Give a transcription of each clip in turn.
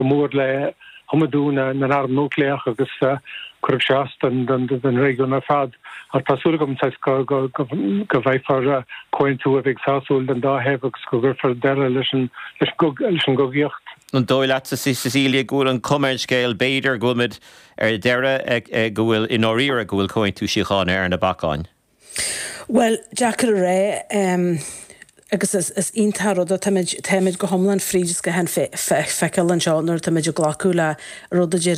mór le hamadúna na arm núcléach agus corruption den région fad a tasúlagum sais go bhaith for coin tú a bhíh sáúil den dá hebh go gur for deire leis an gogiocht. An dóil at sa Cecilia gúil an commerce-scéil beidir gúmid deire go bhfuil in áíire go bhfuil coin tú siáin ar na bacáin. Well, Jack Ray, agus is intarod temid go homlan frídis go hen fecal an seánar temid go glacu le rodagéir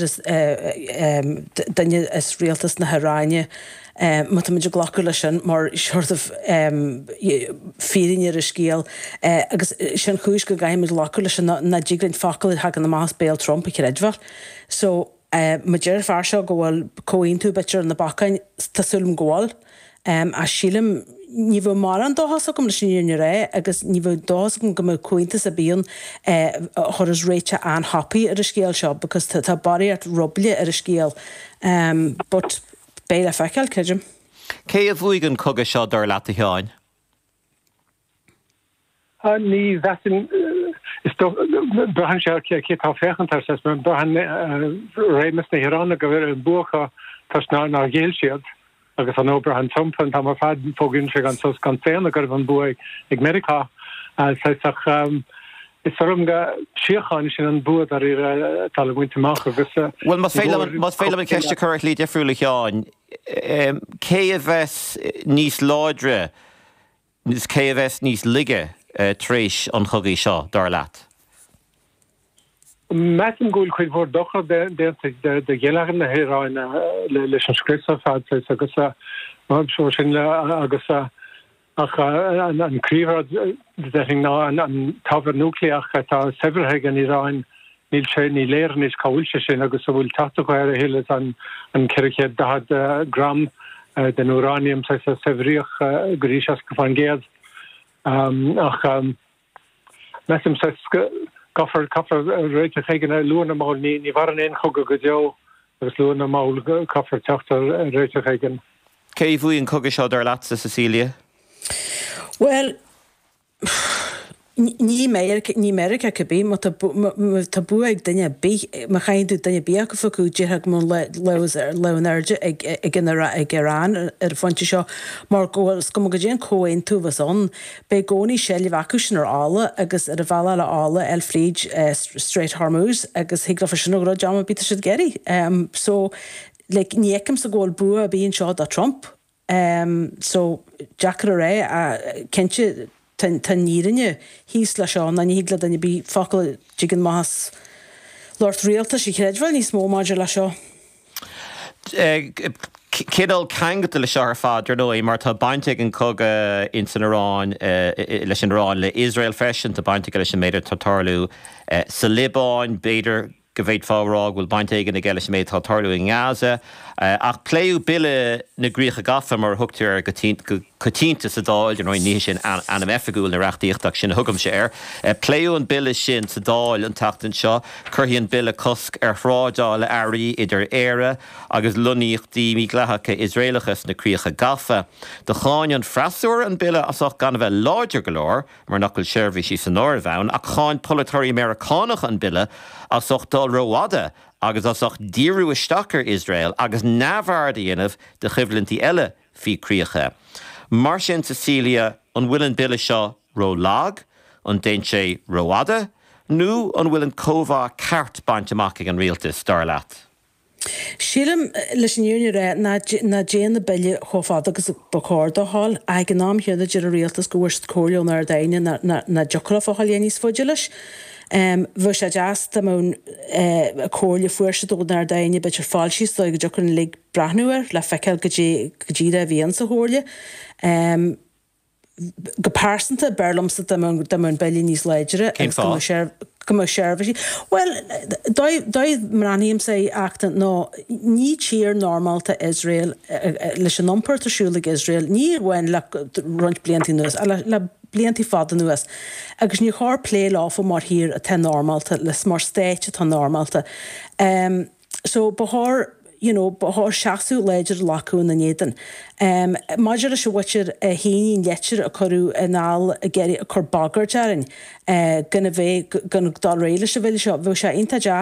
danne is rialtas na Haráine má temid go glacu lei sin mar sort of fírinne a scéal agus sin chúis go gaimid glacu lei sin na ddígrinn facail hagan na más béal Trump i Redvar. So ma déir fear seo go bhfuil cóín tú bitir na bacáin tásúlm gháil a sílim ní bh mar an dáhasa gom leis sin ré agus ní bh dás go go cuaintas a bíon choras réite an happy ar a scéal seo because tá baríart roble ar a scéal but béle feiceal ceidim. Cé a bhuaigan coga seo dar leat a teáin? Ní bhesin brahan sé cí tá fechantar ses brahan réimes na Hirána go bhfuir an bucha tas ná géil siad. Agus an Abraham Trump an tam fad fogin se gan sos gan féna gur van bua ag America seach is sorum ga siachan sin an bua ar ir tal winterach agus well mas féile an ceiste currently defriúla cheáin cé a bheits níos láidre cé a bheits níos lige tréis an chogaí seo dar leat. Metin gúil chuid bhór docha de ghéalagan na Hiráin leis an scríosa fad agus sin agus ach an críomhar ná an tabhar núcléach tá severthe an Iráin níl sé ní léir níos cáúilte sin agus bhfuil tata go ar a héile an ceirichéad 10 gram den uranium sa severíoch goríseas go fan géad ach mesim sa Kaffer réite féigen lúna máil ní war an éon chugad go deo agus lúna máil kaffer teachtar réite féigen. Cé bhuaíonn coga seo dar leat sa Cecilia? Well, ní America could be, but tabu ag dinne bí, ma chain du dinne bí go facu dihag mun leonarge ag Iran ar fonti seo mar go scum go dén coin tú was on be goni shelly vacuation ar alla agus ar vala la alla el fleet Strait Hormuz agus higra for sinogro jama bita should geri so like niekem sa gol bua being shot at Trump so Jack Ray kenche tan nírinne hís le seán na nígla danne bí facail jigan más Lord Realta sí Redval ní smó maidir le seo. Kidal cangata le sear fáidir nó mar tá bainte an coga in san Iráin leis an Iráin le Israel freisin tá bainte leis an méidir tartarlú sa Libáin beidir go bhéid fárá bhfuil bainte an ag leis an méid tartarlú in Gaza ach pléú bille na gríocha gafa mar thugtar go tínta sa dáil an ní sin anam efagúil na reachtaíochtach sin thugam sé ar. Pléú an bille sin sa dáil an tatan seo, curthaíonn bille cosc ar thrádáil airí idir éire agus luníochtaí mí glethacha Israelachas na gríocha gafa. De cháin an freasúir an bille asach gan bheith láidir go leor mar nachfuil seirbhí sí san áir bhain ach cháin polytóirí Americánach an bille asach dal roiada agus asach díriú isteachar Israel agus nábhardaíanamh de chibhlintí eile fí críocha. Mar sin Cecilia an bhfuil an bille seo ro lag, an déint sé roiada, nó an bhfuil an cóbhá ceart bainteach an rialtas dar leat. Sílim leis an dúine ré na déana bille chofád agus bacáda hall ag an nám head a rialtas go bhhuiist cóileón ar daine na deocrah a hallléníos fóidilis. Bhfuil sé deas mún cóirle fuairse dó nar daine beidir fáilsí sto go deocrann le brathnúir le feiceil go ddíra bhíon sa chóirle. Go pásanta berlamsa mún bailí níos leidere go seirbhí. Well, dóid mraníam sé achtan nó ní tír normálta Israel leis an nompert asúla Israel ní bhain le runt bliantí nuas le bliantí fada nuas agus ní chóir plé láfa mar hir a ten normalta les mar stéite tá normalta. So bahar háir seaú léidir laú na néan. Maidir se bhair a héín letir a choú aná a géir a chur bagart dearan gannne bheith gan dá réile se bhfuil seo bhil se inta